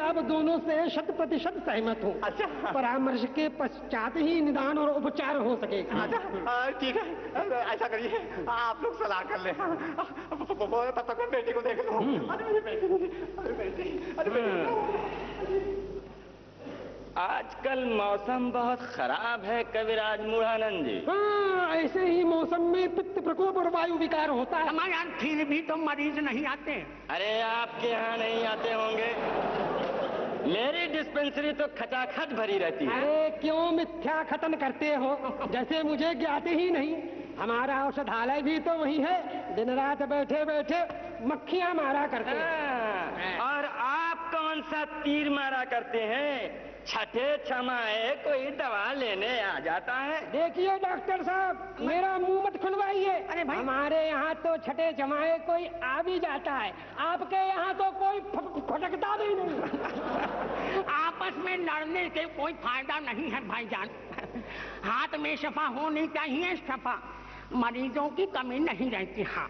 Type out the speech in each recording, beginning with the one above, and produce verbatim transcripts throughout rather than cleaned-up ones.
साहब दोनों से शत प्रतिशत सहमत हूँ। अच्छा, परामर्श के पश्चात ही निदान और उपचार हो सकेगा। अच्छा ठीक है, ऐसा करिए आप लोग सलाह कर ले। तब तक मैं बेटी को देख लूँ। अरे मेरी बेटी, अरे बेटी, अरे बेटी। आजकल मौसम बहुत खराब है कविराज मूढ़ानंद जी। हाँ, ऐसे ही मौसम में पित्त प्रकोप और वायु विकार होता है। हमारे यहाँ फिर भी तो मरीज नहीं आते। अरे आपके यहाँ नहीं आते होंगे, मेरी डिस्पेंसरी तो खचाखच भरी रहती है। अरे क्यों मिथ्या खतन करते हो, जैसे मुझे ज्ञाते ही नहीं। हमारा औषधालय भी तो वही है, दिन रात बैठे बैठे मक्खियां मारा करते हैं। और आप कौन सा तीर मारा करते हैं? छठे छमाए कोई दवा लेने आ जाता है। देखिए डॉक्टर साहब, मेरा मुंह मत खुलवाइए। अरे भाई, हमारे यहाँ तो छठे छमाए कोई आ भी जाता है, आपके यहाँ तो कोई फटकता भी नहीं। आपस में लड़ने से कोई फायदा नहीं है भाईजान। हाथ में शफा होनी चाहिए, शफा मरीजों की कमी नहीं रहती। हाँ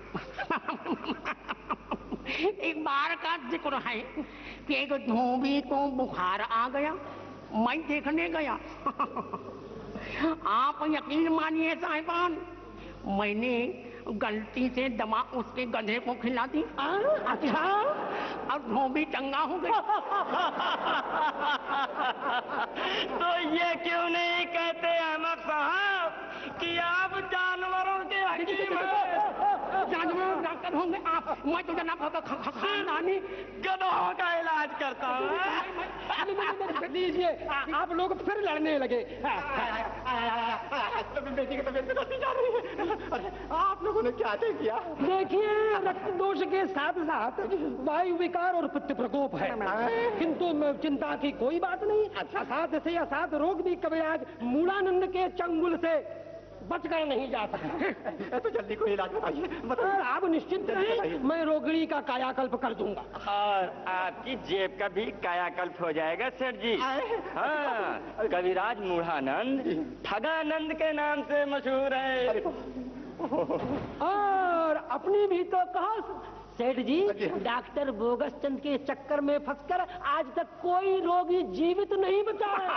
एक बार का जिक्र है कि एक धोबी को बुखार आ गया, मैं देखने गया। आप यकीन मानिए साहिबान, मैंने गलती से दवा उसके गधे को खिला दी। अच्छा, और धोबी चंगा हो गया। तो ये क्यों नहीं कहते अहमद साहब कि आप जानवरों के हकीम हैं? जानवरों डॉक्टर होंगे आप, मैं तो जनाब खानदानी गधों का इलाज करता हूँ। लीजिए, आप लोग फिर लड़ने लगे। बेटी की तबीयत बिगड़ती जा रही है। अरे आप लोगों ने क्या तय किया? देखिए, रक्त दोष के साथ साथ वायु विकार और पित्त प्रकोप है, किंतु चिंता की कोई बात नहीं। असाध से असाध रोग भी कविराज मूढ़ानंद के चंगुल से बचकर नहीं जा सकता। तो जल्दी कोई इलाज बताइए। आप निश्चिंत रहें, मैं रोगिणी का कायाकल्प कर दूंगा। और आपकी जेब का भी कायाकल्प हो जाएगा सेठ जी। हाँ, कविराज मूढ़ानंद ठगानंद के नाम से मशहूर है। और अपनी भी तो कहा सेठ जी, डॉक्टर बोगस चंद के चक्कर में फंसकर आज तक कोई रोगी जीवित नहीं बचा है।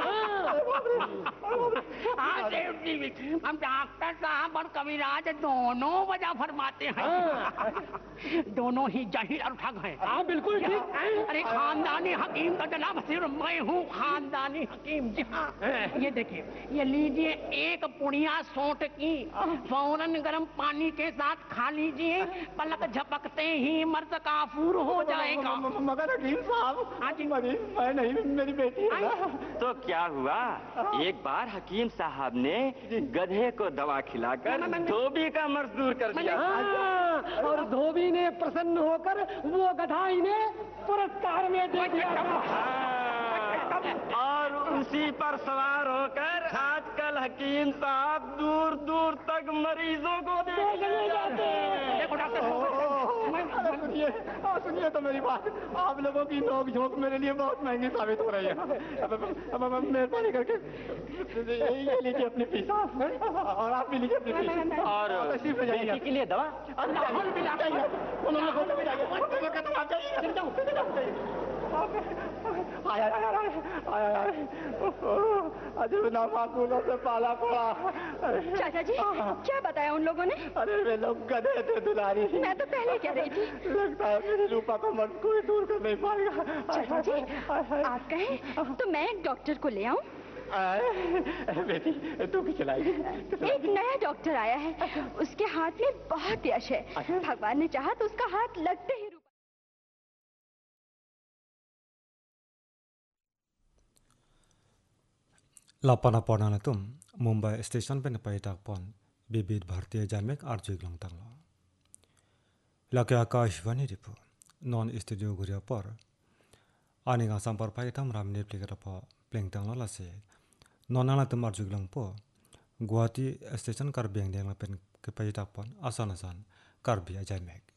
हाँ सेठ जी, हम डॉक्टर साहब और कविराज दोनों वजह फरमाते हैं। दोनों ही जहीर और ठग हैं। हाँ बिल्कुल ठीक। अरे खानदानी हकीम का जनाब सिर्फ मैं हूँ, खानदानी हकीम। जी हाँ, ये देखिए, ये लीजिए एक पुड़िया सोंठ की, फौरन गर्म पानी के साथ खा लीजिए, पलक झपक ही मर्द काफूर हो जाएगा। मगर हकीम साहब, मैं नहीं, मेरी बेटी है ना। तो क्या हुआ, एक बार हकीम साहब ने गधे को दवा खिलाकर धोबी का मर्ज दूर कर दिया। और धोबी ने प्रसन्न होकर वो गधा इन्हें पुरस्कार में दे दिया। और उसी पर सवार होकर आजकल हकीम साहब दूर दूर तक मरीजों को देखने जाते हैं। देखो डॉक्टर, सुनिए सुनिए तो मेरी बात, आप लोगों की नोक झोंक मेरे लिए बहुत महंगी साबित हो रही है। अब मेहरबानी करके ये लीजिए अपनी फीस, और आप भी लीजिए अपनी फीस। और तशरीफ ले जाइए के लिए दवा अजब नामाकूलों से पाला पड़ा। चाचा जी, क्या बताया उन लोगों ने? अरे वे लोग गधे थे दुलारी। मैं तो पहले कह रही थी। लगता है मेरी रूपा का मर्ज कोई दूर कर नहीं पाएगा। चाचा जी, आप कहें तो मैं एक डॉक्टर को ले आऊं? बेटी तू भी चलाएगी? एक नया डॉक्टर आया है, उसके हाथ में बहुत यश है। भगवान ने चाहा तो उसका हाथ लगते ही लापाना पौना तुम मुंबई स्टेशन पे नपाई पौन विविध भारतीय जामेक आर्जुग लंग तंगलो लके आकाशवाणी रिपो नॉन स्टूडियो घुरिया पर आने का संपर्क पाई थम राम ने प्ले करपा प्लेंग तंगलो लसे नॉन तुम आर्जुग लंग पो गुवाहाटी स्टेशन कर बेंग देंग पेन के पाई पौन आसान आसान कर भी जामेक